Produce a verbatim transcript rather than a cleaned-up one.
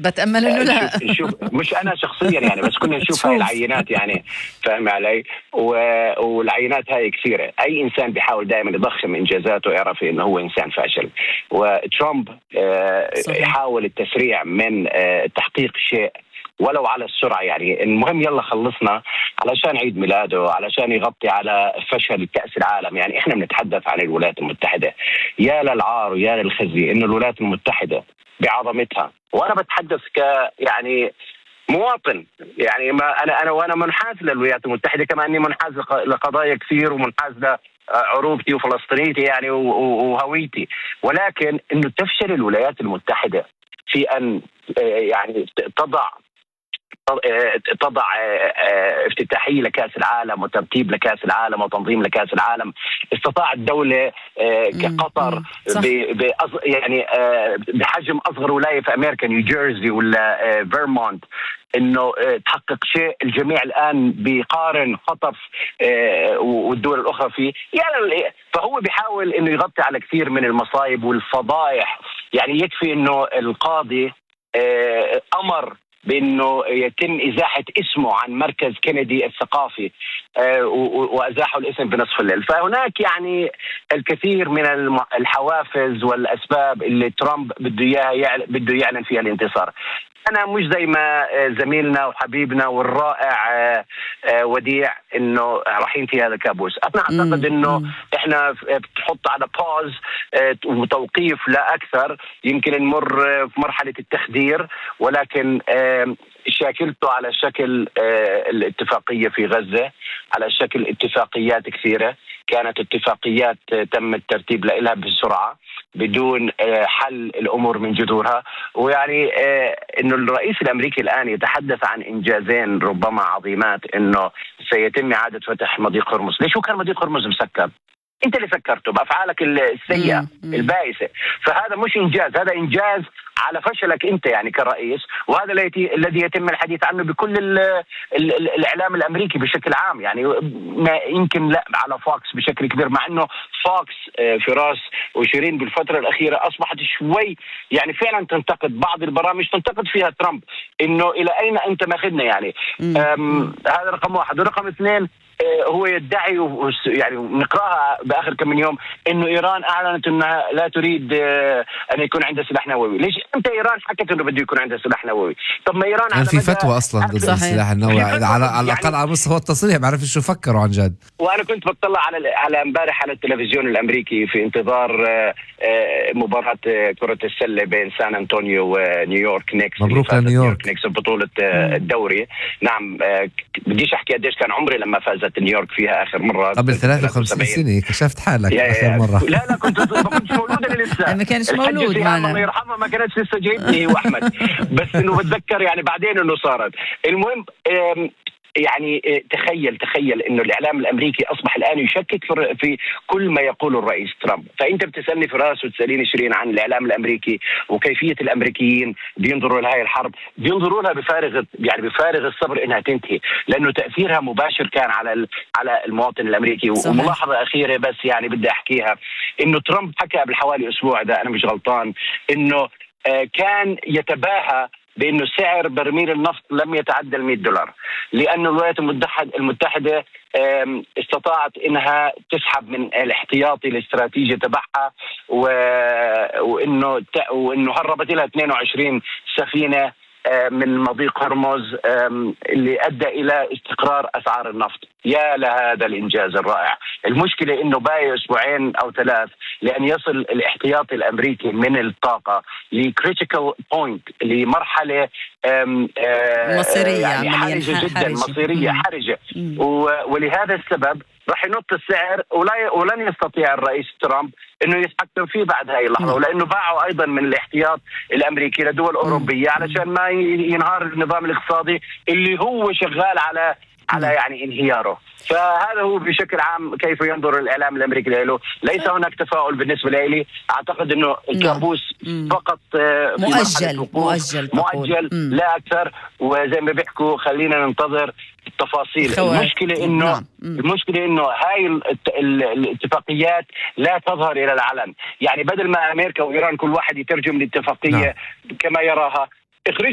بتأمل انه لا. شوف, شوف مش انا شخصيا يعني، بس كنا نشوف هاي العينات يعني، فاهم علي؟ والعينات هاي كثيره. اي انسان بيحاول دائما يضخم انجازاته يعرف انه هو انسان فاشل. وترامب يحاول التسريع من تحقيق شيء ولو على السرعة، يعني المهم يلا خلصنا علشان عيد ميلاده، علشان يغطي على فشل كأس العالم. يعني احنا بنتحدث عن الولايات المتحدة، يا للعار ويا للخزي انه الولايات المتحدة بعظمتها، وانا بتحدث ك يعني مواطن، يعني ما انا انا وانا منحاز للولايات المتحدة، كما اني منحاز لقضايا كثير ومنحاز لعروبتي وفلسطينيتي يعني وهويتي، ولكن انه تفشل الولايات المتحدة في ان يعني تضع تضع افتتاحية لكأس العالم وترتيب لكأس العالم وتنظيم لكأس العالم. استطاعت دولة كقطر يعني بحجم أصغر ولاية في أمريكا نيوجيرسي ولا فيرمونت إنه تحقق شيء الجميع الآن بيقارن قطر والدول الأخرى فيه. يعني فهو بيحاول إنه يغطي على كثير من المصايب والفضائح. يعني يكفي إنه القاضي أمر بأنه يتم إزاحة اسمه عن مركز كندي الثقافي وأزاحوا الاسم بنصف الليل. فهناك يعني الكثير من الحوافز والأسباب اللي ترامب بده إياها بده يعلن فيها الانتصار. أنا مش زي ما زميلنا وحبيبنا والرائع وديع إنه رايحين في هذا كابوس. أنا أعتقد إنه إحنا بتحط على باوز وتوقيف لا أكثر، يمكن نمر في مرحلة التخدير، ولكن شاكلته على شكل الاتفاقية في غزة، على شكل اتفاقيات كثيرة كانت اتفاقيات تم الترتيب لها بسرعة بدون حل الأمور من جذورها. ويعني إنه الرئيس الأمريكي الآن يتحدث عن إنجازين ربما عظيمات، إنه سيتم إعادة فتح مضيق هرمز. ليش هو كان مضيق هرمز مسكر؟ انت اللي سكرته بافعالك السيئه البائسه. فهذا مش انجاز، هذا انجاز على فشلك انت يعني كرئيس، وهذا الذي يتم الحديث عنه بكل ال ال ال الاعلام الامريكي بشكل عام. يعني ما يمكن لا على فوكس بشكل كبير، مع انه فوكس فراس وشيرين بالفتره الاخيره اصبحت شوي يعني فعلا تنتقد بعض البرامج، تنتقد فيها ترامب انه الى اين انت ماخذنا يعني. هذا رقم واحد. ورقم اثنين، هو يدعي يعني نقراها باخر كم من يوم انه ايران اعلنت انها لا تريد ان يكون عندها سلاح نووي. ليش انت ايران حكت انه بده يكون عندها سلاح نووي؟ طب ما ايران يعني في فتوى اصلا ضد السلاح النووي على على الاقل يعني على مستوى التصريح، ما بعرف شو فكروا عن جد. وانا كنت بطلع على على امبارح على التلفزيون الامريكي في انتظار مباراه كره السله بين سان انطونيو ونيويورك نيكس. مبروك لنيويورك نيكس بطوله الدوري. نعم بديش احكي قديش كان عمري لما فازت نيويورك فيها اخر مره قبل ثلاثة وخمسين سنة. كشفت حالك اخر مره؟ لا لا كنت ما كنتش مولود انا لسه. ما كانش مولود معنا، الله يرحمها ما كانتش لسه جايبني هو احمد. بس انه بتذكر يعني بعدين انه صارت. المهم يعني تخيل تخيل انه الاعلام الامريكي اصبح الان يشكك في كل ما يقوله الرئيس ترامب. فانت بتسالني فراس وتساليني شيرين عن الاعلام الامريكي وكيفيه الامريكيين بينظروا لهي الحرب. بينظروا لها بفارغ يعني بفارغ الصبر انها تنتهي، لانه تاثيرها مباشر كان على على المواطن الامريكي. صحيح. وملاحظه اخيره بس يعني بدي احكيها، انه ترامب حكى قبل حوالي اسبوع اذا انا مش غلطان انه كان يتباهى بأنه سعر برميل النفط لم يتعدى المئة دولار، لأن الولايات المتحدة استطاعت إنها تسحب من الاحتياطي الاستراتيجي تبعها، وإنه وإنه هربت لها اثنين وعشرين سفينة من مضيق هرمز اللي أدى إلى استقرار أسعار النفط. يا لهذا الإنجاز الرائع. المشكلة إنه باقي أسبوعين أو ثلاث لأن يصل الاحتياطي الأمريكي من الطاقة لكريتيكال بوينت، لمرحلة مصيرية يعني حرجة جدا، مصيرية حرجة. ولهذا السبب راح ينط السعر ولا ولن يستطيع الرئيس ترامب انه يتحكم فيه بعد هاي اللحظه، ولانه باعوا ايضا من الاحتياط الامريكي لدول اوروبيه علشان ما ينهار النظام الاقتصادي اللي هو شغال على على يعني انهياره. فهذا هو بشكل عام كيف ينظر الإعلام الأمريكي له. ليس هناك تفاؤل بالنسبة لي. أعتقد أنه الكابوس فقط مؤجل مؤجل مؤجل لا أكثر. وزي ما بيحكوا خلينا ننتظر التفاصيل. المشكلة إنه نعم. المشكلة إنه هاي الاتفاقيات لا تظهر إلى العلن. يعني بدل ما أمريكا وإيران كل واحد يترجم الاتفاقية نعم. كما يراها، اخرج